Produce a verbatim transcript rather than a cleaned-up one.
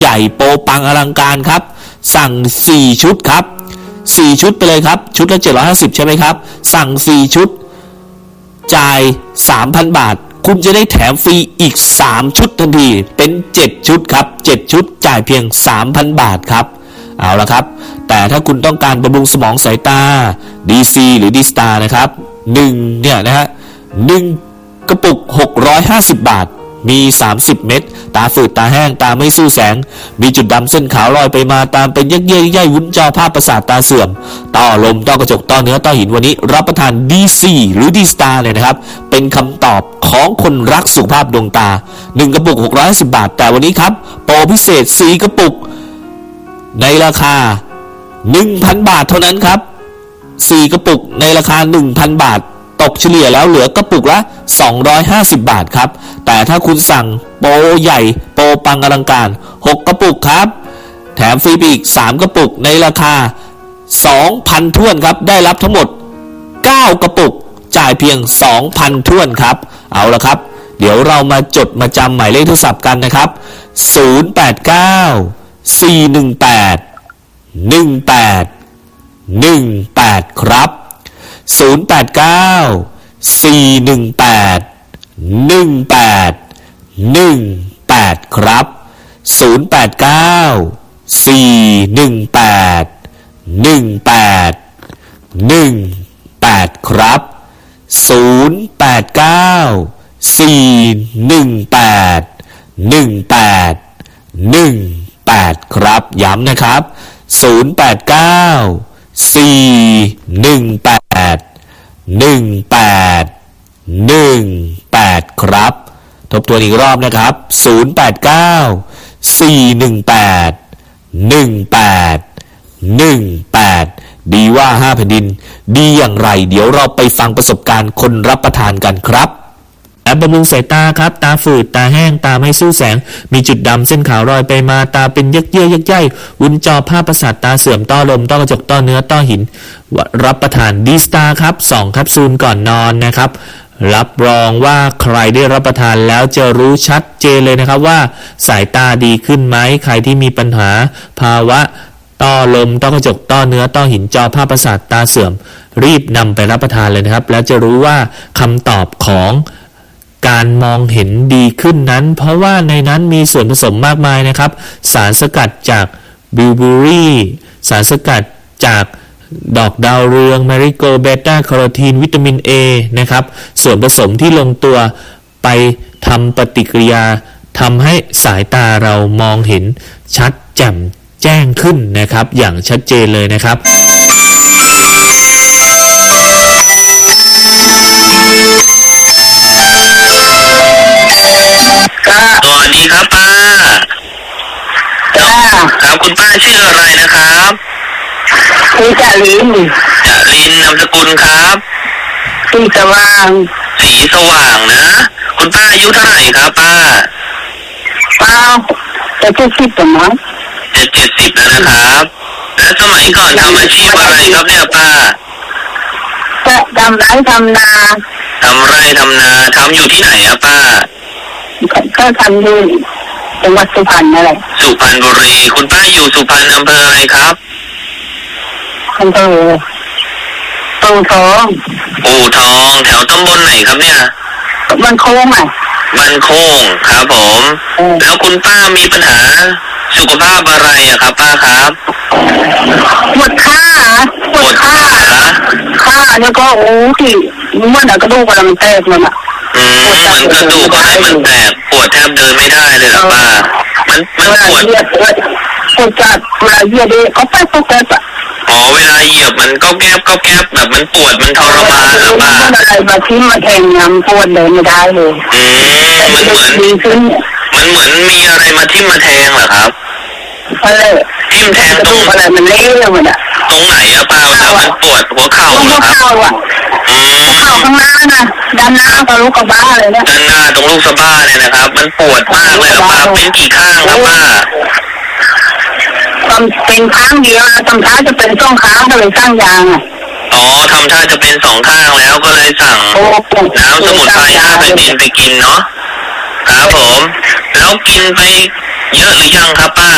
ญ่โปปังอลังการครับสั่งสี่ชุดครับสี่ชุดไปเลยครับชุดละเจ็ดร้อยห้าสิบใช่ไหมครับสั่งสี่ชุดจ่าย สามพัน บาทคุณจะได้แถมฟรีอีกสามชุดทันทีเป็นเจ็ดชุดครับเจ็ดชุดจ่ายเพียง สามพัน บาทครับเอาละครับแต่ถ้าคุณต้องการบำรุงสมองสายตา ดี ซี หรือ ดี สตาร์ นะครับหนึ่งเนี่ยนะฮะหนึ่งกระปุกหกร้อยห้าสิบบาทมีสามสิบเม็ดตาฝืดตาแห้งตาไม่สู้แสงมีจุดดำเส้นขาวลอยไปมาตามเป็นยักเยื่อใยวุ้นจอภาพประสาทตาเสื่อมต้อลมต้อกระจกต้อเนื้อต้อหินวันนี้รับประทาน ดี ซี หรือ ดี สตาร์ เลยนะครับเป็นคำตอบของคนรักสุขภาพดวงตาหนึ่งกระปุกหกร้อยห้าสิบบาทแต่วันนี้ครับโปรพิเศษสี่กระปุกในราคา หนึ่งพัน บาทเท่านั้นครับสี่กระปุกในราคา หนึ่งพัน บาทตกเฉลี่ยแล้วเหลือกระปุกละสองร้อยห้าสิบบาทครับแต่ถ้าคุณสั่งโปรใหญ่โปรปังอลังการหกกระปุกครับแถมฟรีไปอีกสามกระปุกในราคา สองพัน ถ้วนครับได้รับทั้งหมดเก้ากระปุกจ่ายเพียง สองพัน ถ้วนครับเอาละครับเดี๋ยวเรามาจดมาจำหมายเลขโทรศัพท์กันนะครับศูนย์ แปด เก้า สี่ หนึ่ง แปด หนึ่ง แปด หนึ่ง แปดครับศูนย์ แปด เก้า สี่ หนึ่ง แปด หนึ่ง แปด หนึ่ง แปดครับศูนย์ แปด เก้า สี่ หนึ่ง แปด หนึ่ง แปด หนึ่ง แปดครับศูนย์ แปด เก้า สี่ หนึ่ง แปด หนึ่ง แปด หนึ่ง แปดครับย้ำนะครับศูนย์ แปด เก้า สี่ หนึ่ง แปด หนึ่ง แปด หนึ่ง แปดครับทบทวนอีกรอบนะครับศูนย์ แปด เก้า สี่ หนึ่ง แปด หนึ่ง แปด หนึ่ง แปดดีว่าห้าแผ่นดินดีอย่างไรเดี๋ยวเราไปฟังประสบการณ์คนรับประทานกันครับแอปบำรุงสายตาครับตาฝืดตาแห้งตาไม่สู้แสงมีจุดดำเส้นขาวลอยไปมาตาเป็นยักเยื่อยักใยวุ้นจอภาพประสาทตาเสื่อมต้อลมต้อกระจกต้อเนื้อต้อหินรับประทานดีสตาร์ครับสองแคปซูลก่อนนอนนะครับรับรองว่าใครได้รับประทานแล้วจะรู้ชัดเจนเลยนะครับว่าสายตาดีขึ้นไหมใครที่มีปัญหาภาวะต้อลมต้อกระจกต้อเนื้อต้อหินจอภาพประสาทตาเสื่อมรีบนำไปรับประทานเลยนะครับแล้วจะรู้ว่าคำตอบของการมองเห็นดีขึ้นนั้นเพราะว่าในนั้นมีส่วนผสมมากมายนะครับสารสกัดจากบิลเบอรี่สารสกัดจากดอกดาวเรืองแมริโกเบต้าแคโรทีนวิตามิน A นะครับส่วนผสมที่ลงตัวไปทำปฏิกิริยาทำให้สายตาเรามองเห็นชัดแจ่มแจ้งขึ้นนะครับอย่างชัดเจนเลยนะครับสวัสดีครับป้าจ้าครับคุณป้าชื่ออะไรนะครับชื่อจารินจารินนามสกุลครับสีสว่างสีสว่างนะคุณป้าอายุเท่าไหร่ครับป้าป้าจะเจ็ดสิบแล้วมั้งจะเจ็ดสิบแล้วนะครับแล้วสมัยก่อนทำอาชีพอะไรครับเนี่ยป้าจะทำไร่ทำนาทำไร่ทำนาทำอยู่ที่ไหนอะป้าก็ทำอยู่จังหวัดสุพรรณนั่นแหละสุพรรณบุรีคุณป้าอยู่สุพรรณอำเภออะไรครับอำเภอปูทองปูทองแถวตำบลไหนครับเนี่ยมันโค้งอ่ะมันโค้งครับผมแล้วคุณป้ามีปัญหาสุขภาพอะไรอะครับป้าครับปวดขาปวดขาขาแล้วก็โอ้ที่เมื่อไหร่กระดูกมันแตกเลยอ่ะอืมเหมือนกระดูกอะไรมันแตกปวดแทบเดินไม่ได้เลยหรอป้ามันมันปวดปวดจัดเวลาเหยียดก็แป๊บก็แป๊บอ่ะอ๋อเวลาเหยียบมันก็แก๊บก็แก๊บแบบมันปวดมันทรมานหรอป้าอะไรมาที่มาแทงยำปวดเดินไม่ได้เลยอืมมันเหมือนมันเหมือนมีอะไรมาทิ่มมาแทงเหรอครับอะไรทิ่มแทงตรงอะไรมันเละเลยมันอะตรงไหนอะป้าแล้วมันปวดหัวเข่าหัวเข่าอ่ะอืมหัวเข่าข้างหน้านะด้านหน้ากับลูกกระบ้าเลยเนี่ยด้านหน้าตรงลูกสะบ้าเนี่ยนะครับมันปวดมากเลยหรอป้าเป็นกี่ข้างครับป้าทำเป็นข้างเดียวนะทำท่าจะเป็นสองข้างก็เลยสร้างยางอ่ะอ๋อทำท่าจะเป็นสองข้างแล้วก็เลยสั่งน้ำสมุนไพรห้าแผ่นดินไปกินเนาะครับผมแล้วกินไปเยอะหรือยังครับป้า